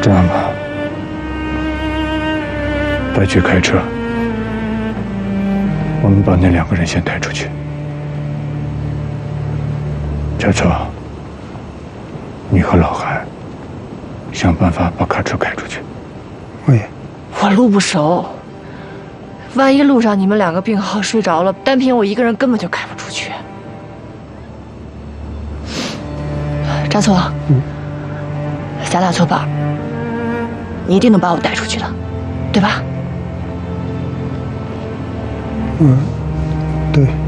这样吧，白菊开车，我们把那2个人先带出去。小丑，你和老韩想办法把卡车开出去。 我路不熟，万一路上你们2个病号睡着了，单凭我一个人根本就开不出去。张总，小打粗暴，你一定能把我带出去的，对吧？ 对。